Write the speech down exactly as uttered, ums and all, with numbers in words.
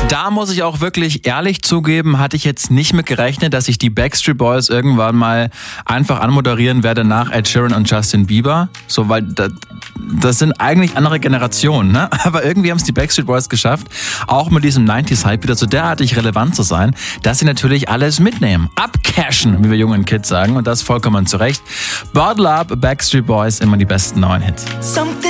Da muss ich auch wirklich ehrlich zugeben, hatte ich jetzt nicht mit gerechnet, dass ich die Backstreet Boys irgendwann mal einfach anmoderieren werde nach Ed Sheeran und Justin Bieber. So, weil das, das sind eigentlich andere Generationen, ne? Aber irgendwie haben es die Backstreet Boys geschafft, auch mit diesem neunziger-Hype wieder so derartig relevant zu sein, dass sie natürlich alles mitnehmen. Abcashen, wie wir jungen Kids sagen. Und das vollkommen zu Recht. Bottle Up, Backstreet Boys, immer die besten neuen Hits.